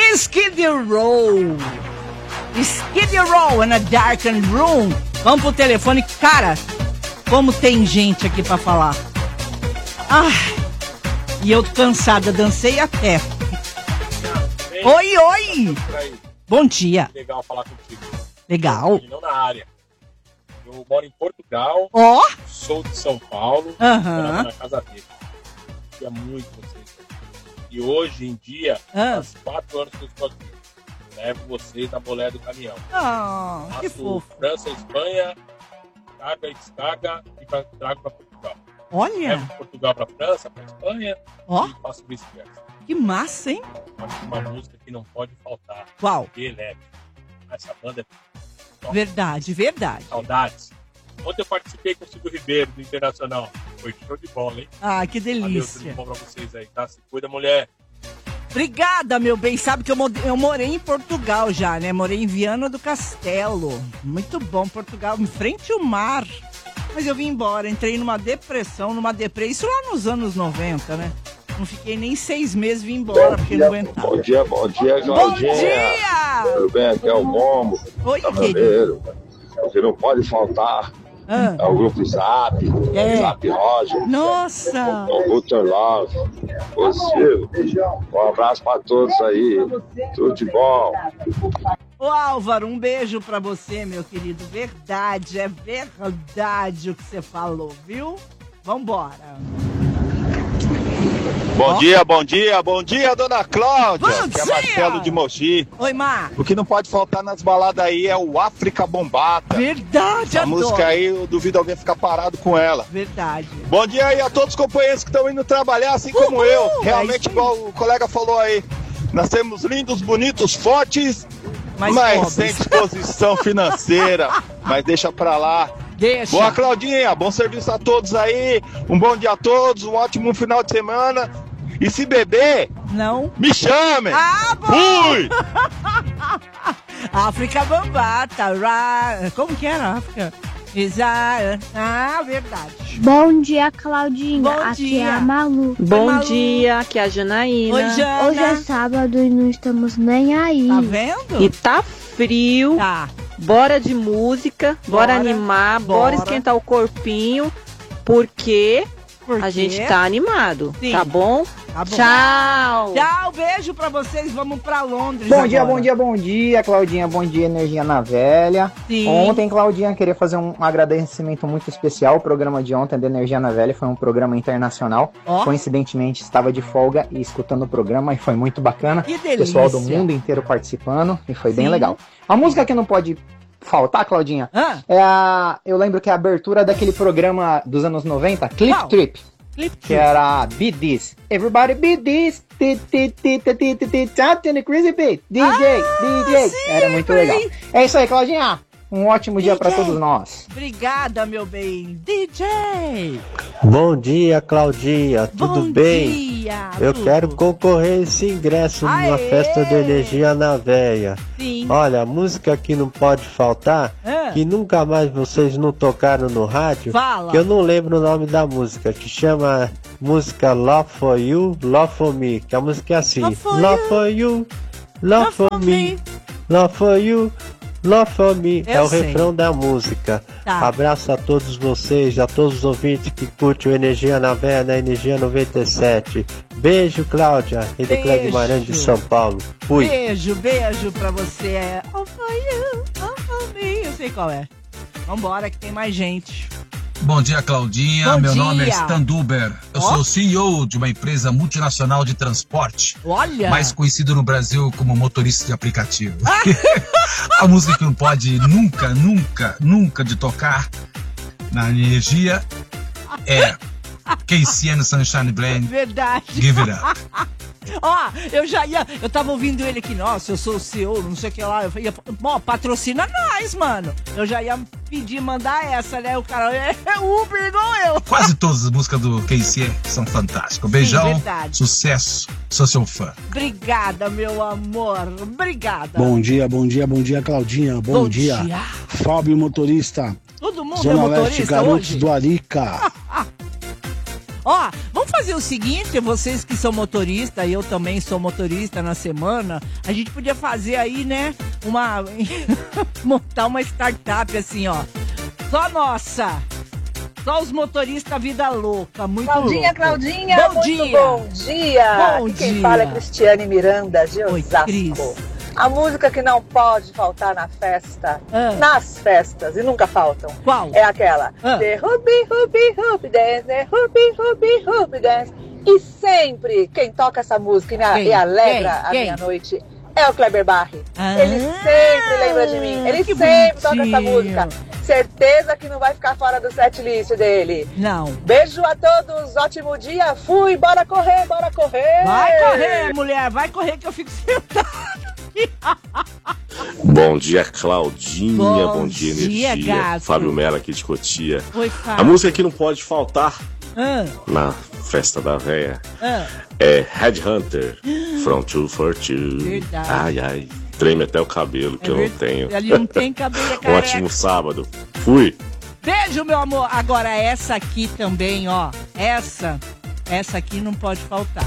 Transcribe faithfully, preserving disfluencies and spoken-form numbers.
Skid Row. Skid Row in a darkened room. Vamos pro telefone. Cara, como tem gente aqui pra falar. Ah, e eu cansada, dancei até. Oi, oi. Bom dia. Legal falar contigo. Legal. Não na área. Eu moro em Portugal. Ó. Oh. Sou de São Paulo. Aham. Uh-huh. Na casa dele. Eu muito vocês. E hoje em dia, ah. faz quatro anos que eu estou aqui. Levo vocês na boleia do caminhão. Ah, oh, que fofo. França, Espanha, carga e descarga e pra, trago para Portugal. Olha. Levo de Portugal para França, para Espanha oh. e faço vice-versa. Que massa, hein? Acho uma música que não pode faltar. Qual? Elétrica. Essa banda é top. Verdade, verdade. Saudades. Ontem eu participei com o Silvio Ribeiro do Internacional. Foi show de bola, hein? Ah, que delícia. Valeu, tudo bom pra vocês aí, tá? Se cuida, mulher. Obrigada, meu bem. Sabe que eu, eu morei em Portugal já, né? Morei em Viana do Castelo. Muito bom, Portugal, em frente ao mar. Mas eu vim embora, entrei numa depressão, numa depressão. Isso lá nos anos noventa, né? Não fiquei nem seis meses, vim embora, porque não aguentava. Bom dia, bom dia, Claudinha. Bom dia! Tudo bem? Aqui é o Bombo. Oi, querido. Você não pode faltar. Ah. É o grupo Zap, é. Zap Roger. Nossa! O Guter Love, o Silvio. Um abraço pra todos aí. Tudo de bom. Ô Álvaro, um beijo pra você, meu querido. Verdade, é verdade o que você falou, viu? Vambora. Bom oh. dia, bom dia, bom dia, dona Cláudia, bom que dia. é Marcelo de Mogi. Oi, Mar. O que não pode faltar nas baladas aí é o África Bombata. Verdade, a música aí, eu duvido alguém ficar parado com ela. Verdade. Bom dia aí a todos os companheiros que estão indo trabalhar, assim Uhul, como eu. Realmente, é igual o colega falou aí, nós temos lindos, bonitos, fortes, mas, mas sem disposição financeira. Mas deixa pra lá. Deixa. Boa, Claudinha, bom serviço a todos aí, um bom dia a todos, um ótimo final de semana. E se beber, não me chamem. Ah, bom. Fui. África Bombata. Ra... Como que era África? Exato. Ah, verdade. Bom dia, Claudinha. Bom aqui dia. é a Malu. Bom Malu. dia, aqui é a Janaína. Oi, Jana. Hoje é sábado e não estamos nem aí. Tá vendo? E tá frio. Tá. Bora de música, bora, bora animar, bora. bora esquentar o corpinho, porque Por a gente tá animado, Sim. tá bom? Tá bom. Tchau! Tchau, beijo pra vocês, vamos pra Londres Bom agora. dia, bom dia, bom dia, Claudinha, bom dia, Energia na Velha. Sim. Ontem, Claudinha, queria fazer um agradecimento muito especial. O programa de ontem da Energia na Velha foi um programa internacional. Oh. Coincidentemente, estava de folga e escutando o programa e foi muito bacana. Que delícia. Pessoal do mundo inteiro participando e foi Sim. bem legal. A música que não pode faltar, Claudinha, ah. é a... Eu lembro que é a abertura daquele programa dos anos noventa, Clip Qual? Trip. Clip Que era Beat This. Everybody beat this. Crazy Beat. D J, ah, D J. Sim, era muito bem. legal. É isso aí, Claudinha. Um ótimo dia para todos nós. Obrigada, meu bem. D J. Bom dia, Claudinha. Tudo Bom bem? Dia, Eu tudo. quero concorrer esse ingresso Aê. numa festa de Energia na Véia. Sim. Olha, a música que não pode faltar, ah. que nunca mais vocês não tocaram no rádio, Fala. que eu não lembro o nome da música, que chama música Love for You, Love for Me, que a música é assim: Love for Love you. for You, Love, love for, for me. me, Love for You. Love for Me Eu é o sei. refrão da música. Tá. Abraço a todos vocês, a todos os ouvintes que curtem o Energia na Véia, na Energia noventa e sete. Beijo, Cláudia, e de Cléber Guimarães de São Paulo. Fui. Beijo, beijo pra você. É oh for you, oh for me. Eu sei qual é. Vambora que tem mais gente. Bom dia, Claudinha. Bom Meu dia. nome é Stan Duber. Eu oh. sou o C E O de uma empresa multinacional de transporte. Olha! Mais conhecido no Brasil como motorista de aplicativo. A música que não pode nunca, nunca, nunca de tocar na energia é K C and Sunshine Blend. Verdade. Give It Up. Ó, eu já ia, eu tava ouvindo ele aqui, nossa, eu sou o C E O, não sei o que lá, eu ia, ó, patrocina nós, mano. Eu já ia pedir, mandar essa, né, o cara é Uber igual eu. Quase todas as músicas do K C são fantásticas. Beijão, Sim, sucesso, sou seu fã. Obrigada, meu amor, obrigada. Bom dia, bom dia, bom dia, Claudinha, bom, bom dia. dia. Fábio Motorista. Todo mundo Zona é motorista Leste, Garotos hoje? do Arica. Ó, vamos fazer o seguinte, vocês que são motoristas, eu também sou motorista na semana, a gente podia fazer aí, né, uma... montar uma startup assim, ó. Só nossa. Só os motoristas vida louca, muito Claudinha, louca. Claudinha, bom muito dia. bom dia. Bom Aqui quem dia. fala é Cristiane Miranda, de Oi, Osasco. Cris. A música que não pode faltar na festa, Ah. nas festas, e nunca faltam. Qual? É aquela. Ah. The Ruby, Ruby, Ruby Dance, the Ruby, Ruby, Ruby Dance. E sempre quem toca essa música e, me, Quem? e alegra Quem? a Quem? minha noite é o Kleber Barri. Ah, Ele sempre lembra de mim. Ele que sempre toca essa bonitinho. música. Certeza que não vai ficar fora do setlist dele. Não. Beijo a todos, ótimo dia. Fui, bora correr, bora correr. Vai correr, mulher, vai correr que eu fico sentada. Bom dia, Claudinha. Bom Bom, dia, dia, Energia. gato. Fábio Mello aqui de Cotia. Oi, Fábio. A música que não pode faltar Ah, na festa da véia ah. é Headhunter, From Two for Two. Verdade. Ai, ai. Treme até o cabelo, que É eu não verdade. tenho. Ali não tem cabelo, é Um careca. ótimo sábado. Fui. Beijo, meu amor. Agora, essa aqui também, ó. Essa, essa aqui não pode faltar.